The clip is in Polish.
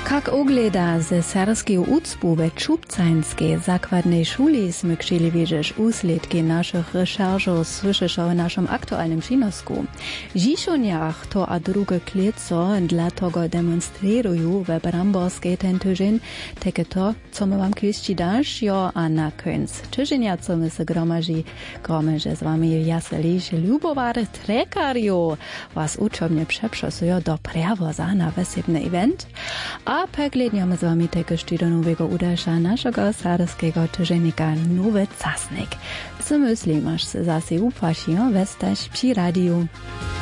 Jak ogleda ze serbskiego ucpu we Czubcańskiej zakładnej szuli sme chcieli wiedzieć usledki naszych recherchów słyszysz o naszym aktualnym przynosku. Dziszoniach to a drugie kleco dla tego demonstrują we Bramborskiej ten tydzień, takie to, co my wam kiedyś dasz, jo, a na końc tydzienia, co my se gromaży z wami jaseliś Lubowary Trekarju, was uczomnie przeprzesują do prewoza na wesebny event, a pegledniamy z wami tegoż do nowego uderza naszego sarskiego tyżennika Nowy Casnik. Co myślisz, masz se zase upasią westać przy radiu?